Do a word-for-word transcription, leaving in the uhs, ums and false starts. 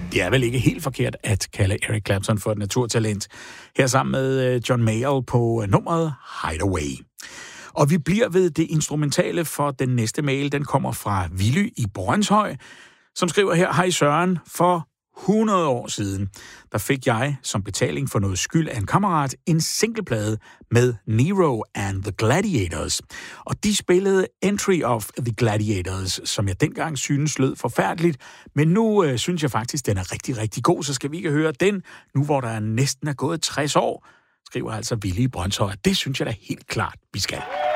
Det er vel ikke helt forkert at kalde Eric Clapton for et naturtalent. Her sammen med John Mayall på nummeret Hideaway. Og vi bliver ved det instrumentale, for den næste mail, den kommer fra Willy i Brønshøj, som skriver her: Hej Søren, for hundrede år siden, der fik jeg som betaling for noget skyld af en kammerat en singleplade med Nero and the Gladiators. Og de spillede Entry of the Gladiators, som jeg dengang synes lød forfærdeligt, men nu øh, synes jeg faktisk, den er rigtig, rigtig god, så skal vi ikke høre den, nu hvor der næsten er gået tres år, skriver altså Willy i Brønshøj. Det synes jeg da helt klart, vi skal.